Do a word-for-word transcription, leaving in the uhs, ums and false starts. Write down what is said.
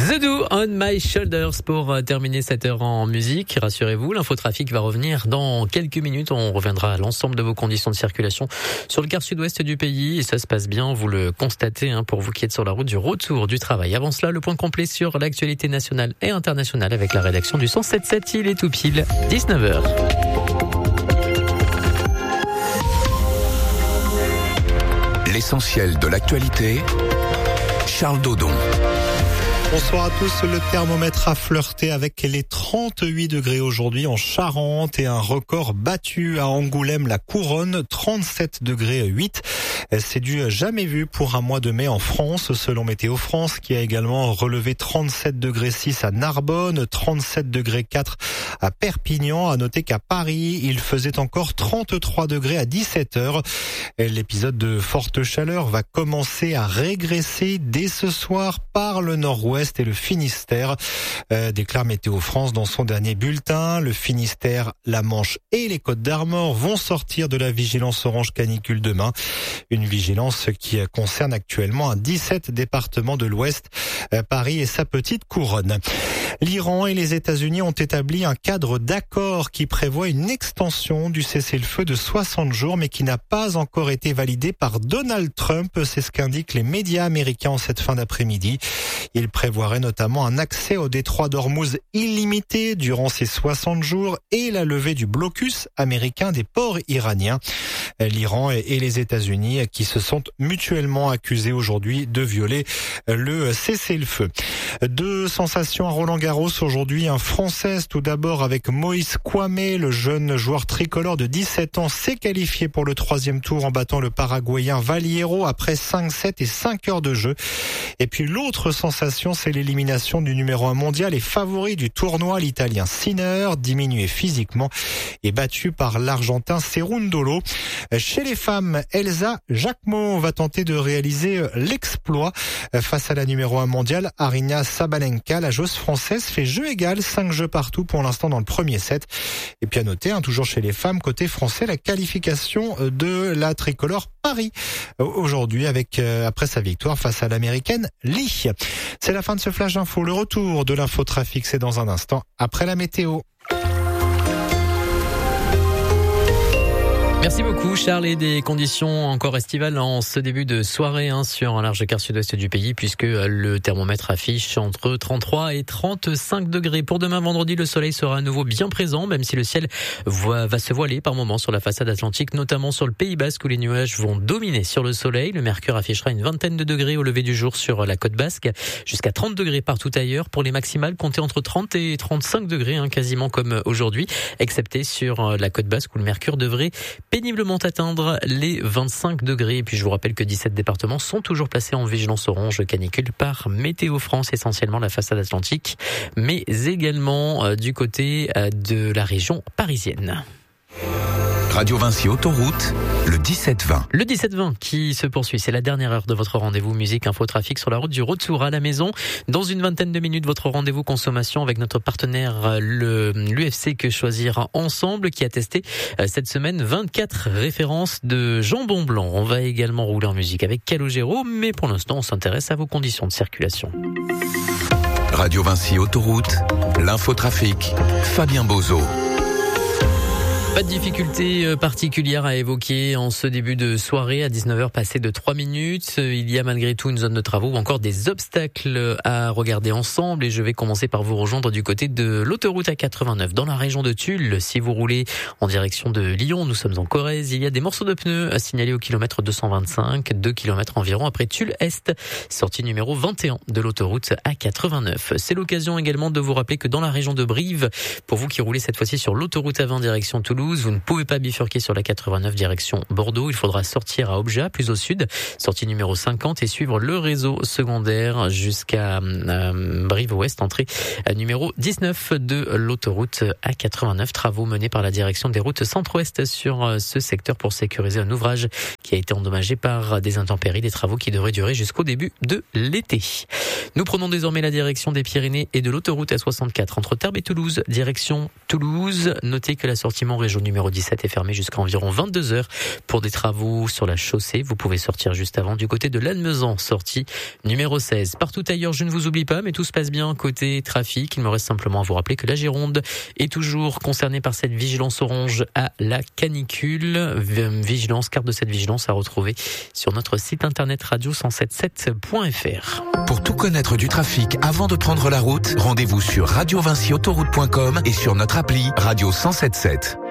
The Do on My Shoulders pour terminer cette heure en musique. Rassurez-vous, l'infotrafic va revenir dans quelques minutes. On reviendra à l'ensemble de vos conditions de circulation sur le quart sud-ouest du pays. Et ça se passe bien, vous le constatez, hein, pour vous qui êtes sur la route du retour du travail. Avant cela, le point complet sur l'actualité nationale et internationale avec la rédaction du cent sept sept. Il est tout pile dix-neuf heures. L'essentiel de l'actualité, Charles Dodon. Bonsoir à tous. Le thermomètre a flirté avec les trente-huit degrés aujourd'hui en Charente et un record battu à Angoulême-la Couronne, trente-sept degrés huit. C'est du jamais vu pour un mois de mai en France, selon Météo France, qui a également relevé trente-sept degrés six à Narbonne, trente-sept degrés quatre à Perpignan. À noter qu'à Paris, il faisait encore trente-trois degrés à dix-sept heures. L'épisode de forte chaleur va commencer à régresser dès ce soir par le nord-ouest et le Finistère, euh, déclare Météo France dans son dernier bulletin. Le Finistère, la Manche et les Côtes d'Armor vont sortir de la vigilance orange canicule demain. Une vigilance qui concerne actuellement dix-sept départements de l'Ouest, euh, Paris et sa petite couronne. L'Iran et les États-Unis ont établi un cadre d'accord qui prévoit une extension du cessez-le-feu de soixante jours, mais qui n'a pas encore été validé par Donald Trump. C'est ce qu'indiquent les médias américains en cette fin d'après-midi. Il prévoirait notamment un accès au détroit d'Ormuz illimité durant ces soixante jours et la levée du blocus américain des ports iraniens. L'Iran et les États-Unis qui se sont mutuellement accusés aujourd'hui de violer le cessez-le-feu. Deux sensations à Roland-Garros aujourd'hui, un Française tout d'abord avec Moïse Kouamé, le jeune joueur tricolore de dix-sept ans s'est qualifié pour le troisième tour en battant le Paraguayen Valliero après cinq sept et cinq heures de jeu. Et puis l'autre sensation, c'est l'élimination du numéro un mondial et favori du tournoi, l'Italien Sinner, diminué physiquement et battu par l'Argentin Cerundolo. Chez les femmes, Elsa Jacquemot va tenter de réaliser l'exploit face à la numéro un mondiale, Aryna Sabalenka. La joueuse française fait jeu égal, cinq jeux partout pour l'instant dans le premier set. Et puis à noter, hein, toujours chez les femmes, côté français, la qualification de la tricolore Paris aujourd'hui avec euh, après sa victoire face à l'américaine Lee. C'est la fin de ce Flash Info. Le retour de l'infotrafic, c'est dans un instant après la météo. Merci beaucoup Charles, et des conditions encore estivales en ce début de soirée hein, sur un large quart sud-ouest du pays, puisque le thermomètre affiche entre trente-trois et trente-cinq degrés. Pour demain vendredi, le soleil sera à nouveau bien présent, même si le ciel va, va se voiler par moments sur la façade atlantique, notamment sur le Pays Basque où les nuages vont dominer sur le soleil. Le mercure affichera une vingtaine de degrés au lever du jour sur la côte basque, jusqu'à trente degrés partout ailleurs. Pour les maximales, comptez entre trente et trente-cinq degrés, hein, quasiment comme aujourd'hui, excepté sur la côte basque où le mercure devrait péniblement atteindre les vingt-cinq degrés. Et puis je vous rappelle que dix-sept départements sont toujours placés en vigilance orange canicule par Météo France, essentiellement la façade atlantique, mais également euh, du côté euh, de la région parisienne. Radio Vinci Autoroute, le dix-sept vingt. Le dix-sept vingt qui se poursuit, c'est la dernière heure de votre rendez-vous musique info trafic sur la route du retour à la maison. Dans une vingtaine de minutes, votre rendez-vous consommation avec notre partenaire le l'U F C Que Choisir Ensemble, qui a testé cette semaine vingt-quatre références de jambon blanc. On va également rouler en musique avec Calogero, mais pour l'instant, on s'intéresse à vos conditions de circulation. Radio Vinci Autoroute, l'infotrafic, Fabien Bozo. Pas de difficulté particulière à évoquer en ce début de soirée à dix-neuf heures passées de trois minutes. Il y a malgré tout une zone de travaux ou encore des obstacles à regarder ensemble, et je vais commencer par vous rejoindre du côté de l'autoroute A quatre-vingt-neuf dans la région de Tulle. Si vous roulez en direction de Lyon, nous sommes en Corrèze, il y a des morceaux de pneus à signaler au kilomètre deux cent vingt-cinq, deux kilomètres environ après Tulle Est, sortie numéro vingt et un de l'autoroute A quatre-vingt-neuf. C'est l'occasion également de vous rappeler que dans la région de Brive, pour vous qui roulez cette fois-ci sur l'autoroute A vingt direction Toulouse, vous ne pouvez pas bifurquer sur la quatre-vingt-neuf direction Bordeaux. Il faudra sortir à Obja, plus au sud, sortie numéro cinquante, et suivre le réseau secondaire jusqu'à euh, Brive-Ouest, entrée euh, numéro dix-neuf de l'autoroute A quatre-vingt-neuf. Travaux menés par la direction des routes centre-ouest sur euh, ce secteur pour sécuriser un ouvrage qui a été endommagé par des intempéries, des travaux qui devraient durer jusqu'au début de l'été. Nous prenons désormais la direction des Pyrénées et de l'autoroute A soixante-quatre entre Tarbes et Toulouse, direction Toulouse. Notez que la sortie Montrégeau numéro dix-sept est fermée jusqu'à environ vingt-deux heures pour des travaux sur la chaussée. Vous pouvez sortir juste avant du côté de Lannemezan, sortie numéro seize. Partout ailleurs, je ne vous oublie pas, mais tout se passe bien côté trafic. Il me reste simplement à vous rappeler que la Gironde est toujours concernée par cette vigilance orange à la canicule. Vigilance, carte de cette vigilance à retrouver sur notre site internet radio cent soixante-dix-sept point f r. Pour tout connaître du trafic avant de prendre la route, rendez-vous sur radio vinci autoroute point com et sur notre appli Radio cent soixante-dix-sept.